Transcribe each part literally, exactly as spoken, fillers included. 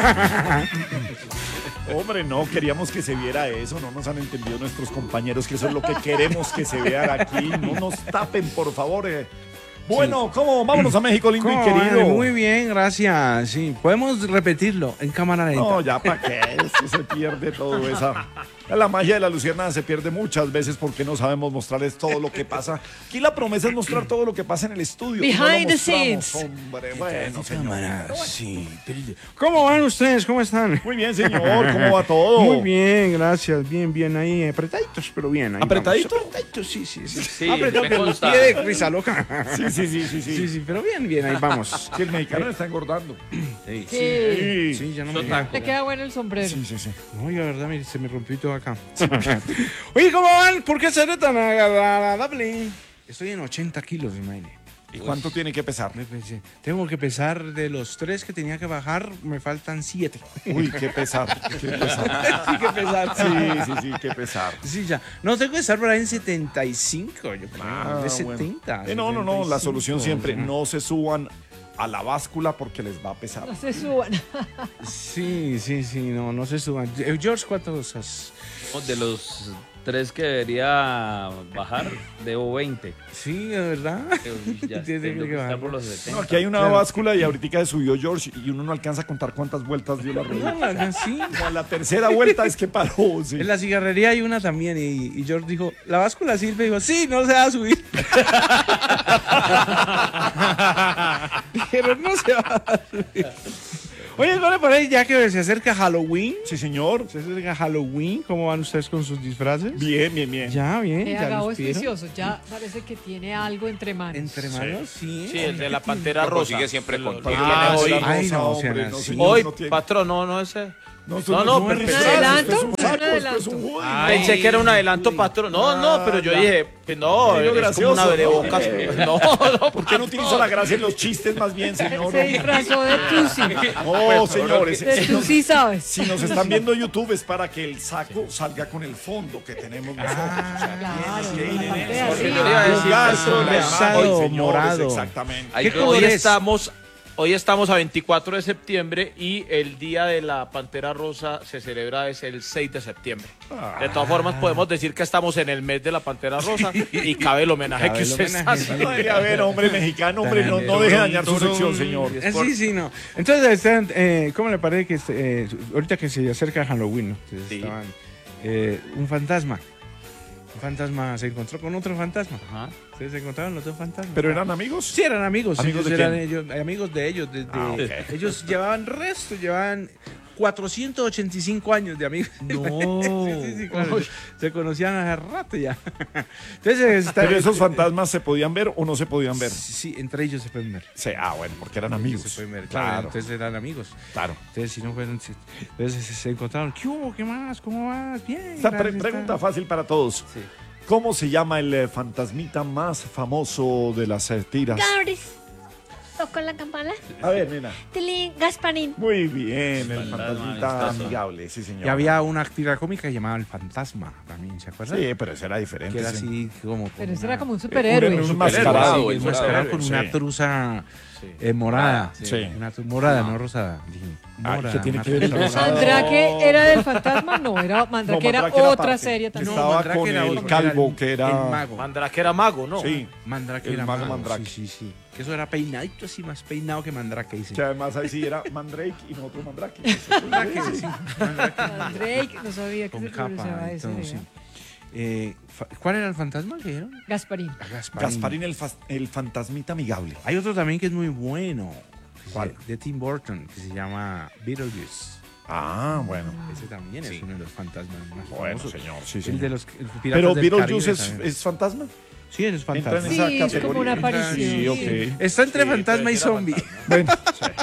Hombre, no, queríamos que se viera eso, no nos han entendido nuestros compañeros que eso es lo que queremos que se vea aquí. No nos tapen, por favor. eh. Bueno, sí. ¿Cómo? Vámonos a México, lindo y querido. Muy bien, gracias. Sí, podemos repetirlo en cámara lenta. No, ya para qué, eso se pierde todo esa. La magia de la luciérnaga se pierde muchas veces porque no sabemos mostrarles todo lo que pasa. Aquí la promesa es mostrar todo lo que pasa en el estudio. Behind no the scenes. Hombre, bueno, señor. Sí. ¿Cómo van ustedes? ¿Cómo están? Muy bien, señor. ¿Cómo va todo? Muy bien, gracias. Bien, bien ahí. Apretaditos, pero bien. Ahí ¿Apretadito? Vamos. Apretaditos, sí, sí. sí. Sí, apretado me consta. pie de risa loca. Sí, sí, sí, sí, sí. Sí, sí, pero bien, bien, ahí vamos. Sí, el mexicano está engordando. Sí, Sí. Sí, sí, ya no me Sotaco. Te queda bueno el sombrero. sí, sí, sí. No, la verdad, mire, se me rompió todo acá. Oye, ¿cómo van? ¿Por qué seré tan agradable? Estoy en ochenta kilos, imagínate. ¿Y cuánto tiene que pesar? Me pensé, tengo que pesar de los tres que tenía que bajar, me faltan siete. Uy, qué pesar, qué pesar. Sí, que pesar. Sí, sí, sí, qué pesar. Sí, ya. No, tengo que estar por ahí en setenta y cinco, yo creo. Ah, de bueno. setenta. Eh, no, no, no, la setenta y cinco. solución siempre, no se suban a la báscula porque les va a pesar. No se suban. Sí, sí, sí, no, no se suban. Eh, George, ¿cuántos has? De los tres que debería bajar, debo veinte. Sí, de verdad. Ya Tiene tengo que que estar bajar. por los No, setenta. aquí hay una Claro. báscula y ahorita se subió George y uno no alcanza a contar cuántas vueltas dio la rueda. No, la- sí. Como a la tercera vuelta es que paró. Sí. En la cigarrería hay una también y, y George dijo, ¿la báscula sirve? Y dijo, sí, no se va a subir. Dijeron, no se va a subir. Oye, ¿cuál por ahí ya que se acerca Halloween? Sí, señor. Se acerca Halloween, ¿cómo van ustedes con sus disfraces? Bien, bien, bien. Ya, bien, Eh, ya Gabo los es vieron. juicioso. Ya parece que tiene algo entre manos. Entre manos, sí. Sí, el de la pantera Lo rosa. consigue siempre Lo- contigo. lo Ah, tiene la hoy. Ay, rosa, no, hombre, señora, no, sí. señor, Hoy, no tiene- patrón, no, no ese. No, No, no, pero es ¿Un adelanto? es un ¿Un saco, esto es adelanto? un hoodie. Ay, pensé que era un adelanto, patrón. No, no, pero yo Ah, dije, pues no, Medio es como gracioso, una abrebocas. ¿no? No, no, ¿Por qué no utiliza la gracia en los chistes más bien, señor? Se disfrazó de Tusi. No, señores. De tú sí sabes. Si nos están viendo YouTube es para que el saco salga con el fondo que tenemos nosotros. Ah, O sea, Claro, tienes que la parte de Porque arriba. yo le iba a decir, jugar eso, con la imagen, rosado, señores, morado. Exactamente. Ay, ¿Qué hoy color es? estamos, hoy estamos a veinticuatro de septiembre y el día de la Pantera Rosa se celebra es el seis de septiembre. De todas formas podemos decir que estamos en el mes de la Pantera Rosa y cabe el homenaje Cabe que el usted homenaje. está No debería haciendo. haber, hombre mexicano, hombre, no, no deje dañar su sección, señor. Eh, Sí, sí, no. Entonces, están, eh, ¿cómo le parece que este, eh, ahorita que se acerca Halloween, ¿no? Ustedes Sí. estaban, eh, un fantasma? Un fantasma se encontró con otro fantasma. Ajá. Ustedes se encontraron los dos fantasmas. ¿Pero eran amigos? Sí, eran amigos. ¿Amigos ellos de eran quién? ellos, amigos de ellos. de- de- Ah, ok. Ellos llevaban resto, llevaban cuatrocientos ochenta y cinco años de amigos. No. Sí, sí, sí, claro. Se conocían hace rato ya. Entonces, está- ¿Pero esos fantasmas se podían ver o no se podían ver? Sí, entre ellos se pueden ver. Sí, ah, bueno, porque eran Entre ellos amigos. se pueden ver, claro. Claro, Entonces eran amigos. claro. Entonces, si no fueron, se- entonces se, se encontraron. ¿Qué hubo? ¿Qué más? ¿Cómo vas? Bien. Esta pre- gracias, pregunta está- fácil para todos. Sí. ¿Cómo se llama el eh, fantasmita más famoso de las eh, tiras? Gabris. Tocó la campana. A ver, nena. Tilín, Gasparín. Muy bien, el Fantasma fantasmita amistoso. amigable, sí, señor. Y había una tira cómica llamada El Fantasma también, ¿se acuerdan? Sí, pero ese era diferente. Que era sí. así como. con Pero ese una- era como un Un, superhéroe. un Sí, mascarado. el Sí, morado, mascarado con sí. una truza Sí. eh, morada. Sí. Una tru- morada, no rosada. Dije, Ah, morada, ¿qué tiene una que ver el truza rosado? morada. ¿Mandrake era del fantasma? No, era Mandrake No, era Mandrake era otra aparte. serie también. Estaba Mandrake con era el otro, calvo, el- que era- El mago. Mandrake era mago, ¿no? Sí, Mandrake el era mago mago. Mandrake. Sí, sí, sí. Que eso era peinadito así, más peinado que Mandrake, dice. que además ahí sí era Mandrake y nosotros Mandrake. Mandrake, sí. Mandrake Mandrake, no sabía que con se capa. pronunciaba eso. entonces, ¿eh? sí. Eh, fa- ¿Cuál era el fantasma que dijeron? Gasparín. A Gasparín. Gasparín, el, fas- el fantasmita amigable. Hay otro también que es muy bueno. que se- ¿Cuál? De Tim Burton, que se llama Beetlejuice. Ah, bueno. Ese también Sí. es uno de los fantasmas más Bueno, famosos. señor, sí, El señor. de los el Piratas Pero del Beetlejuice Caribe es, también. es fantasma. Sí, es Entra en fantasma. esa Sí, es como una categoría. aparición. Sí, ok. Está entre Sí, fantasma puede y que era zombie. Bueno,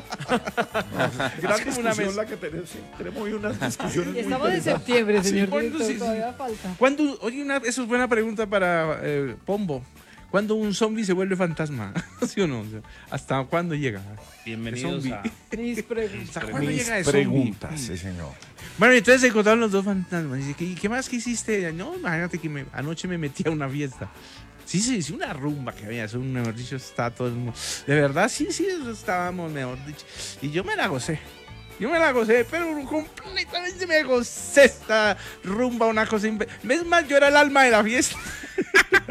sí. Gran como una discusión mesa. la que tenemos. Sí, tenemos hoy unas discusiones Y muy estamos en interesantes. septiembre, Sí, señor ¿cuándo director, sí, sí? todavía falta. ¿Cuándo, oye, una, eso es buena pregunta para eh, Pombo. ¿Cuándo un zombie se vuelve fantasma? ¿Sí o no? O sea, ¿hasta cuándo llega? Bienvenidos Zombie. a... Mis preguntas. ¿Hasta cuándo Mis llega de zombie? preguntas, sí, señor. Bueno, y entonces se encontraron los dos fantasmas. Dice, ¿qué, qué más que hiciste? No, imagínate que me- anoche me metí a una fiesta. Sí, sí, sí, una rumba que había. Eso, mejor dicho, está todo el mundo. De verdad, sí, sí, eso estábamos, mejor dicho. Y yo me la gocé. Yo me la gocé, pero completamente me gocé esta rumba, una cosa... impe- Es más, yo era el alma de la fiesta.